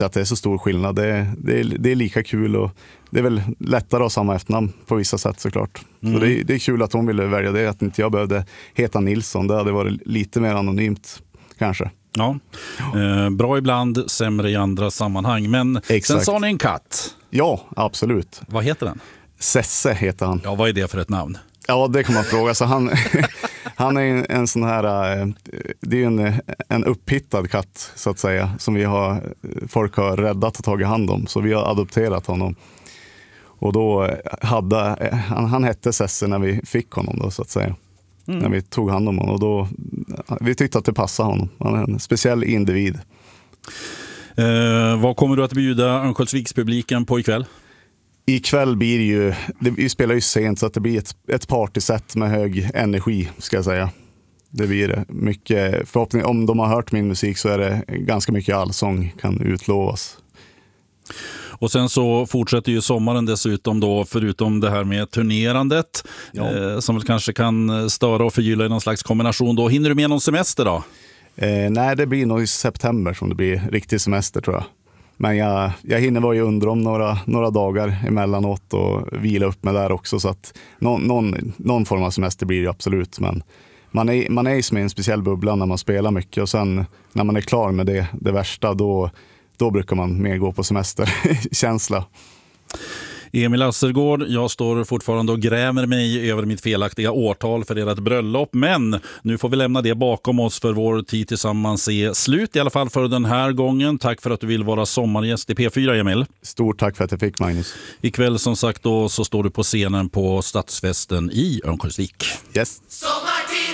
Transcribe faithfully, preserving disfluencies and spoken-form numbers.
att det är så stor skillnad. Det, det, är, det är lika kul och det är väl lättare att ha samma efternamn på vissa sätt såklart. Mm. Så det är, det är kul att hon ville välja det, att inte jag behövde heta Nilsson. Det hade varit lite mer anonymt kanske. Ja, eh, bra ibland, sämre i andra sammanhang. Men Exakt. Sen sa ni en katt. Ja, absolut. Vad heter den? Sesse heter han. Ja, vad är det för ett namn? Ja, det kan man fråga. Så han, han är en, en sån här, det är en, en upphittad katt så att säga, som vi har, folk har räddat och tagit hand om. Så vi har adopterat honom. Och då hade, han, han hette Sesse när vi fick honom då så att säga. Mm. När vi tog hand om honom. Och då, vi tyckte att det passade honom. Han är en speciell individ. Eh, vad kommer du att bjuda Örnsköldsviks-publiken på ikväll? Ikväll blir det ju, det, vi spelar ju sent så att det blir ett, ett partyset med hög energi ska jag säga. Det blir det. Mycket, förhoppning, om de har hört min musik så är det ganska mycket allsång kan utlovas. Och sen så fortsätter ju sommaren dessutom då, förutom det här med turnerandet ja. eh, som väl kanske kan störa och förgylla i någon slags kombination då. Hinner du med någon semester då? Eh, nej, det blir nog i september som det blir riktig semester tror jag. Men jag, jag hinner vara i Undrom några, några dagar emellanåt och vila upp mig där också. Så att någon, någon, någon form av semester blir det absolut. Men man är, man är som en speciell bubbla när man spelar mycket. Och sen när man är klar med det, det värsta, då, då brukar man mer gå på semesterkänsla. Emil Assergård, jag står fortfarande och grämer mig över mitt felaktiga årtal för ert bröllop, men nu får vi lämna det bakom oss för vår tid tillsammans är slut, i alla fall för den här gången. Tack för att du vill vara sommargäst i P fyra, Emil. Stort tack för att jag fick, Magnus. Ikväll som sagt då så står du på scenen på Stadsfesten i Örnsköldsvik. Yes.